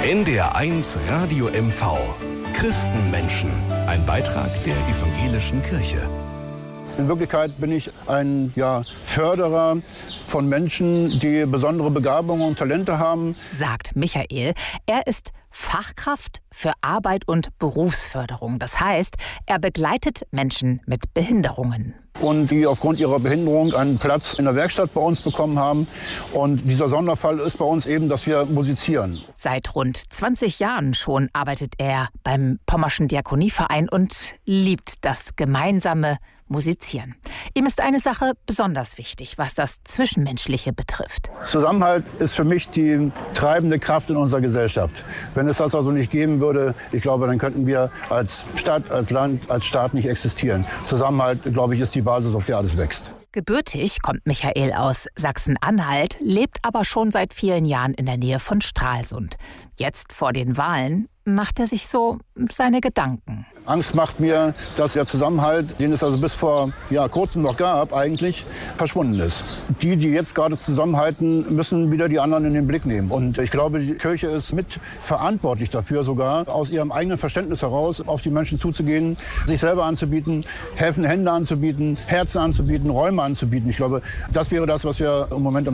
NDR 1 Radio MV. Christenmenschen. Ein Beitrag der evangelischen Kirche. In Wirklichkeit bin ich ein Förderer von Menschen, die besondere Begabungen und Talente haben. Sagt Michael. Er ist Fachkraft für Arbeit und Berufsförderung. Das heißt, er begleitet Menschen mit Behinderungen. Und die aufgrund ihrer Behinderung einen Platz in der Werkstatt bei uns bekommen haben. Und dieser Sonderfall ist bei uns eben, dass wir musizieren. Seit rund 20 Jahren schon arbeitet er beim Pommerschen Diakonieverein und liebt das gemeinsame Musizieren. Ihm ist eine Sache besonders wichtig, was das Zwischenmenschliche betrifft. Zusammenhalt ist für mich die treibende Kraft in unserer Gesellschaft. Wenn es das also nicht geben würde, ich glaube, dann könnten wir als Stadt, als Land, als Staat nicht existieren. Zusammenhalt, glaube ich, ist die Basis, auf der alles wächst. Gebürtig kommt Michael aus Sachsen-Anhalt, lebt aber schon seit vielen Jahren in der Nähe von Stralsund. Jetzt vor den Wahlen macht er sich so seine Gedanken. Angst macht mir, dass der Zusammenhalt, den es also bis vor kurzem noch gab, eigentlich verschwunden ist. Die jetzt gerade zusammenhalten, müssen wieder die anderen in den Blick nehmen. Und ich glaube, die Kirche ist mitverantwortlich dafür, sogar aus ihrem eigenen Verständnis heraus auf die Menschen zuzugehen, sich selber anzubieten, helfende Hände anzubieten, Herzen anzubieten, Räume anzubieten. Ich glaube, das wäre das, was wir im Moment am